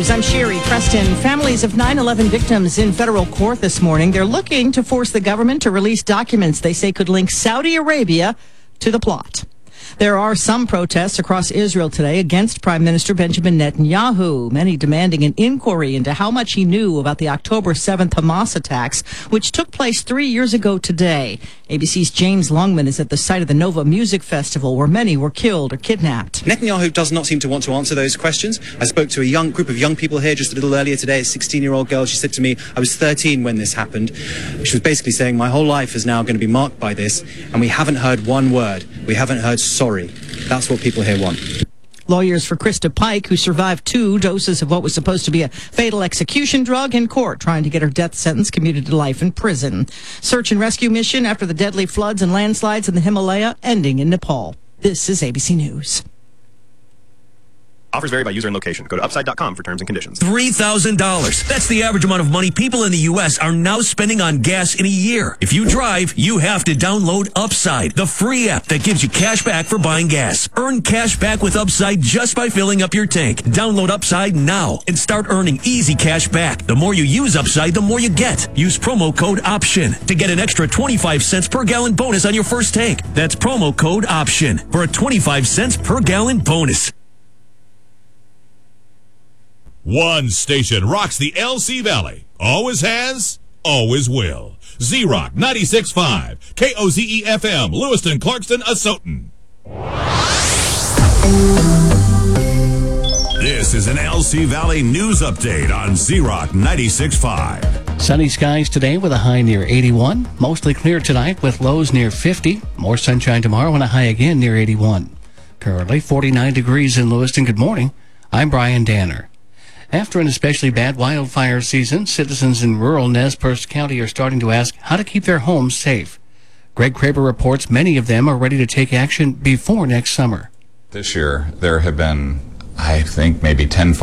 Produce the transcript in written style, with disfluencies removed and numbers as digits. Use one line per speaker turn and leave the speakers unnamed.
News. I'm Sherry Preston. Families of 9/11 victims in federal court this morning. They're looking to force the government to release documents they say could link Saudi Arabia to the plot. There are some protests across Israel today against Prime Minister Benjamin Netanyahu, many demanding an inquiry into how much he knew about the October 7th Hamas attacks, which took place 3 years ago today. ABC's James Longman is at the site of the Nova Music Festival, where many were killed or kidnapped.
Netanyahu does not seem to want to answer those questions. I spoke to a group of young people here just a little earlier today, a 16-year-old girl. She said to me, I was 13 when this happened. She was basically saying, my whole life is now going to be marked by this, and we haven't heard one word. We haven't heard sorry. That's what people here want.
Lawyers for Krista Pike, who survived 2 doses of what was supposed to be a fatal execution drug, in court trying to get her death sentence commuted to life in prison. Search and rescue mission after the deadly floods and landslides in the Himalaya ending in Nepal. This is ABC News.
Offers vary by user and location. Go to upside.com for terms and conditions.
$3,000. That's the average amount of money people in the U.S. are now spending on gas in a year. If you drive, you have to download Upside, the free app that gives you cash back for buying gas. Earn cash back with Upside just by filling up your tank. Download Upside now and start earning easy cash back. The more you use Upside, the more you get. Use promo code OPTION to get an extra 25 cents per gallon bonus on your first tank. That's promo code OPTION for a 25 cents per gallon bonus.
One station rocks the LC Valley. Always has, always will. Z-Rock 96.5, KOZE-FM, Lewiston, Clarkston, Asotin. This is an LC Valley news update on Z-Rock 96.5.
Sunny skies today with a high near 81. Mostly clear tonight with lows near 50. More sunshine tomorrow and a high again near 81. Currently 49 degrees in Lewiston. Good morning. I'm Brian Danner. After an especially bad wildfire season, citizens in rural Nez Perce County are starting to ask how to keep their homes safe. Greg Kraber reports many of them are ready to take action before next summer.
This year, there have been, I think, maybe 10